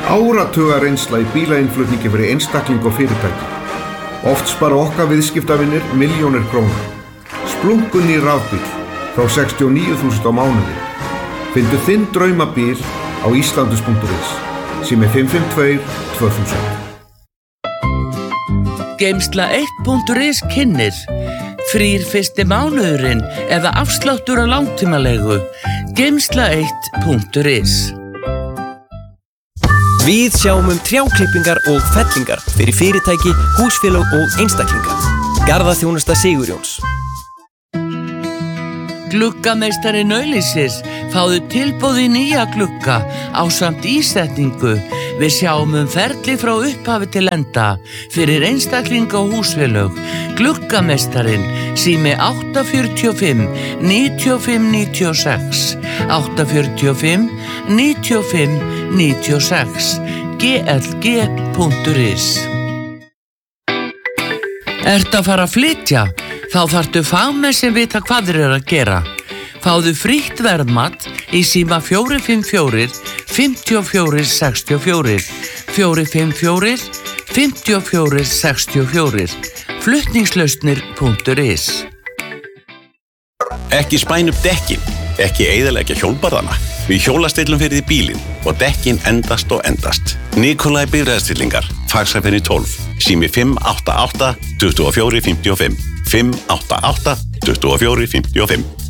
Áratuga reynsla í bílainnflutningi fyrir einstakling og fyrirtæki. Oft spara okkar viðskiptavinir milljónir króna. Splunkunni rafbíl frá 69.000 á mánuði. Fyndu þinn draumabíl á islandus.is. Sími 552 2000. Geymsla1.is kynnir frýr fyrsti mánuðurinn eða afsláttur á langtímalegu. Geymsla1.is. Við sjáum trjáklippingar og fellingar fyrir fyrirtæki, húsfélög og einstaklinga. Garðaþjónusta Sigurjóns. Gluggameistari Nauðlýsis, fáðu tilboð í nýja glugga ásamt ísetningu. Við sjáum ferli frá upphafi til enda fyrir einstaklinga og húsfélög. Gluggameistarinn, sími 845 95 96, 845 95 96, glg.is. Ertu að fara að flytja? Þá þarftu fagmenn sem vita hvað þeir eru að gera. Fáðu frítt verðmat í síma 454 54 64, 454 54 64, flutningslausnir.is. Ekki spæna upp dekkin, ekki eyðileggja hjólbarðana. Við hjólastillum fyrir því bílinn og dekkin endast og endast. Nikolai bifreiðastillingar, Faxafeni 12, sími 588 24 55, 588 24 55.